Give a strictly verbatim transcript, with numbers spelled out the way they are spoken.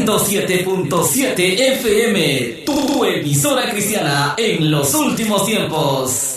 ciento siete punto siete F M, tu emisora cristiana en los últimos tiempos.